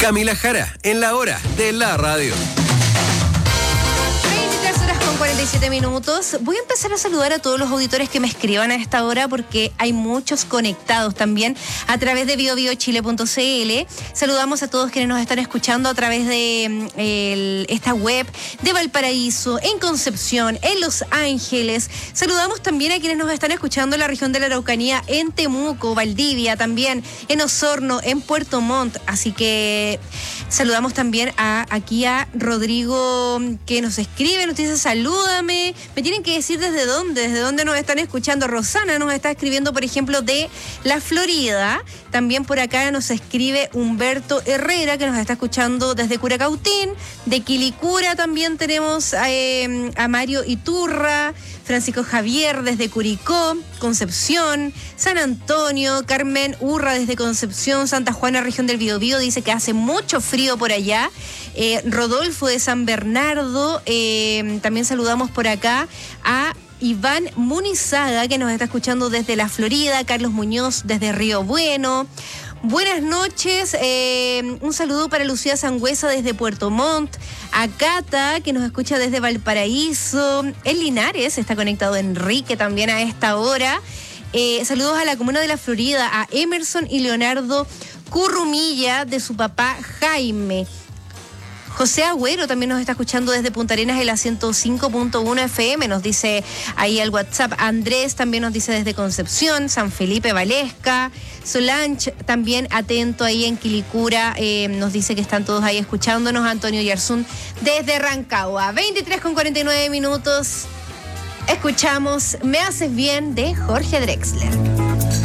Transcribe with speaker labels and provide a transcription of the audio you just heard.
Speaker 1: Camila Jara, en la hora de la radio.
Speaker 2: 23:47. Voy a empezar a saludar a todos los auditores que me escriban a esta hora porque hay muchos conectados también a través de biobiochile.cl. Saludamos a todos quienes nos están escuchando a través de esta web de Valparaíso, en Concepción, en Los Ángeles. Saludamos también a quienes nos están escuchando en la región de la Araucanía, en Temuco, Valdivia, también en Osorno, en Puerto Montt. Así que saludamos también aquí a Rodrigo, que nos escribe, nos dice salúdame. Me tienen que decir desde dónde nos están escuchando. Rosana nos está escribiendo, por ejemplo, de la Florida. También por acá nos escribe Humberto Herrera, que nos está escuchando desde Curacautín. De Quilicura también tenemos a Mario Iturra, Francisco Javier desde Curicó, Concepción, San Antonio, Carmen Urra desde Concepción, Santa Juana, región del Biobío, dice que hace mucho frío por allá. Rodolfo de San Bernardo, también saludamos por acá a Iván Munizaga, que nos está escuchando desde la Florida, Carlos Muñoz desde Río Bueno. Buenas noches, un saludo para Lucía Sangüesa desde Puerto Montt, a Cata, que nos escucha desde Valparaíso, en Linares está conectado Enrique también a esta hora. Saludos a la comuna de la Florida, a Emerson y Leonardo Currumilla, de su papá Jaime. José Agüero también nos está escuchando desde Punta Arenas en la 105.1 FM, nos dice ahí al WhatsApp. Andrés también nos dice desde Concepción, San Felipe Valesca. Solange también atento ahí en Quilicura, nos dice que están todos ahí escuchándonos. Antonio Yarzún desde Rancagua. 23:49. Escuchamos Me Haces Bien de Jorge Drexler.